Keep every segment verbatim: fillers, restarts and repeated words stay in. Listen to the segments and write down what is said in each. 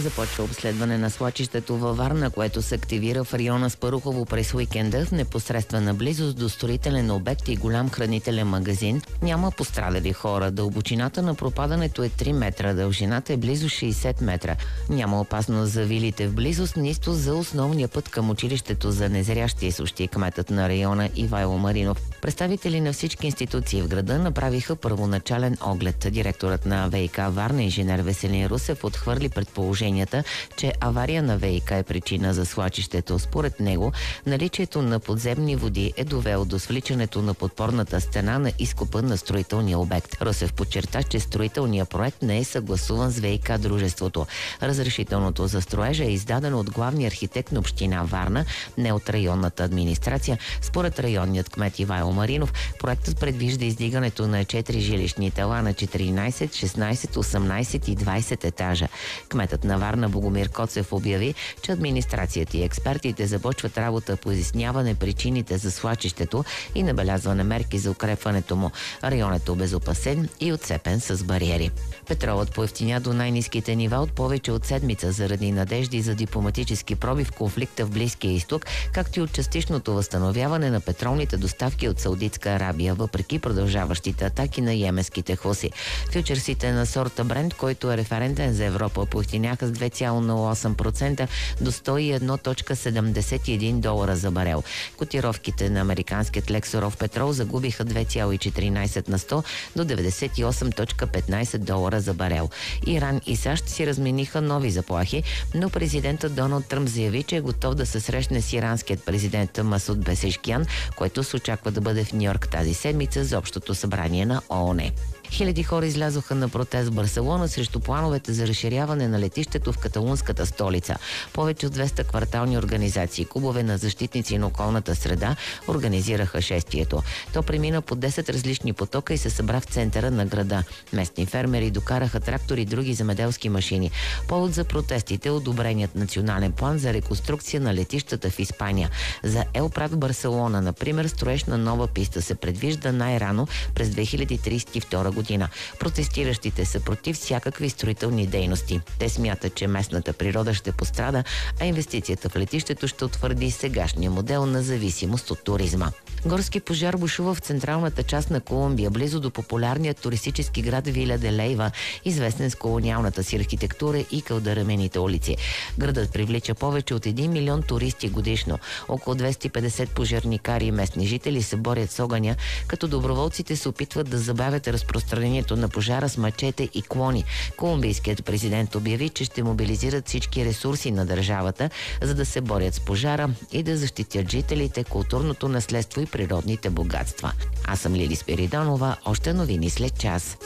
Започва обследване на свлачището във Варна, което се активира в района Спарухово през уикенда в непосредствена близост до строителен обект и голям хранителен магазин. Няма пострадали хора. Дълбочината на пропадането е три метра, дължината е близо шейсет метра. Няма опасност за вилите в близост, нищо за основния път към училището за незрящи, съобщи кметът на района Ивайло Маринов. Представители на всички институции в града направиха първоначален оглед. Директорът на ВиК Варна, инженер Веселин Русев, отхвърли предположенията, че авария на ВиК е причина за свлачището. Според него, наличието на подземни води е довело до свличането на подпорната стена на изкопа на строителния обект. Русев подчерта, че строителният проект не е съгласуван с ВиК дружеството. Разрешителното за строежа е издадено от главния архитект на община Варна, не от районната администрация. Според районният кмет Ивайло Маринов, проектът предвижда издигането на четири жилищни тела на четиринайсет, шестнайсет, осемнайсет и двайсет етажа. Кметът на Варна Богомир Коцев обяви, че администрацията и експертите започват работа по изясняване причините за свлачището и набелязване мерки за укрепването му. Районът е обезопасен и отцепен с бариери. Петролът поевтиня до най-ниските нива от повече от седмица заради надежди за дипломатически проби в конфликта в Близкия изток, както и от частичното възстановяване на петролните доставки от Саудитска Арабия, въпреки продължаващите атаки на йеменските хуси. Фючерсите на сорта Брент, който е референтен за Европа, поевтиняха с две цяло нула и осем процента до сто и едно цяло седемдесет и един долара за барел. Котировките на американският лек суров петрол загубиха две цяло и четиринайсет на сто до деветдесет и осем цяло петнайсет долара за барел. Иран и САЩ си размениха нови заплахи, но президентът Доналд Тръмп заяви, че е готов да се срещне с иранският президент Масуд Пезешкиян, който се очаква да бъде в Ню-Йорк тази седмица за общото събрание на ООН. Хиляди хора излязоха на протест в Барселона срещу плановете за разширяване на летището в каталунската столица. Повече от двеста квартални организации, клубове на защитници на околната среда организираха шествието. То премина по десет различни потока и се събра в центъра на града. Местни фермери докараха трактори и други земеделски машини. Повод за протестите е одобреният национален план за реконструкция на летищата в Испания. За Ел Прат в Барселона, например, строеж на нова писта се предвижда най-рано през две хиляди трийсет и втора година. Протестиращите са против всякакви строителни дейности. Те смятат, че местната природа ще пострада, а инвестицията в летището ще утвърди сегашния модел на зависимост от туризма. Горски пожар бушува в централната част на Колумбия, близо до популярния туристически град Виля де Лейва, известен с колониалната си архитектура и кълдарамените улици. Градът привлича повече от един милион туристи годишно. Около двеста и петдесет пожарникари и местни жители се борят с огъня, като доброволците се опитват да забавят разпространението на пожара с мачете и клони. Колумбийският президент обяви, че ще мобилизират всички ресурси на държавата, за да се борят с пожара и да защитят жителите, културното наследство и природните богатства. Аз съм Лили Спиридонова. Още новини след час.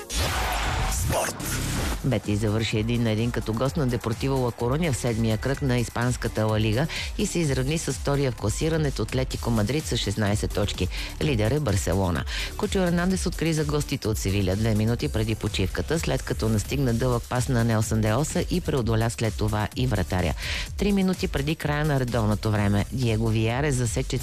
Спорт. Бетис завърши един на един като гост на Депортиво Ла Коруня в седмия кръг на Испанската Ла Лига и се изравни с втория в класирането Атлетико Мадрид с шестнайсет точки. Лидер е Барселона. Кочо Ернандес откри за гостите от Севиля две минути преди почивката, след като настигна дълъг пас на Нелсън де Оса и преодоля след това и вратаря. Три минути преди края на редовното време Диего Виярес засече